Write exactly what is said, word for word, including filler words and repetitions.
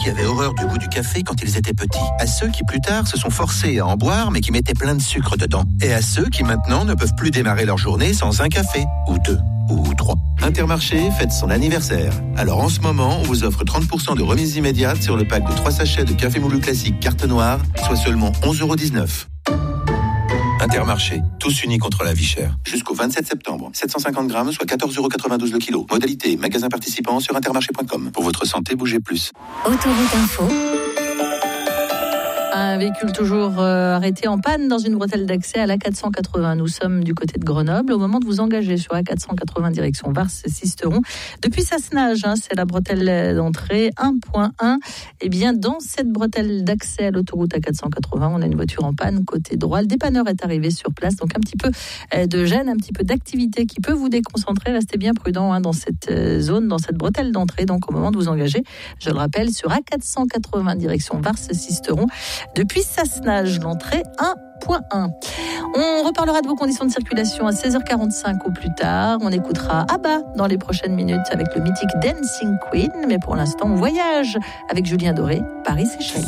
qui avaient horreur du goût du café quand ils étaient petits, à ceux qui plus tard se sont forcés à en boire mais qui mettaient plein de sucre dedans, et à ceux qui maintenant ne peuvent plus démarrer leur journée sans un café, ou deux, ou trois. Intermarché fête son anniversaire. Alors en ce moment, on vous offre trente pour cent de remise immédiate sur le pack de trois sachets de café moulu classique carte noire, soit seulement onze euros dix-neuf. Intermarché, tous unis contre la vie chère. Jusqu'au vingt-sept septembre, sept cent cinquante grammes, soit quatorze euros quatre-vingt-douze le kilo. Modalité, magasin participant sur intermarché point com. Pour votre santé, bougez plus. Autoroute Info. Un véhicule toujours euh, arrêté en panne dans une bretelle d'accès à l'A quatre cent quatre-vingts. Nous sommes du côté de Grenoble au moment de vous engager sur A quatre cent quatre-vingts direction Vars-Sisteron. Depuis Sassenage, hein, c'est la bretelle d'entrée un point un. Et bien dans cette bretelle d'accès à l'autoroute A quatre cent quatre-vingts, on a une voiture en panne côté droit. Le dépanneur est arrivé sur place, donc un petit peu de gêne, un petit peu d'activité qui peut vous déconcentrer. Restez bien prudent hein, dans cette zone, dans cette bretelle d'entrée. Donc au moment de vous engager, je le rappelle, sur A quatre cent quatre-vingts direction Vars-Sisteron. Depuis Sassenage, l'entrée un point un. On reparlera de vos conditions de circulation à seize heures quarante-cinq au plus tard. On écoutera ABBA dans les prochaines minutes avec le mythique Dancing Queen. Mais pour l'instant, on voyage avec Julien Doré, Paris-Seychelles.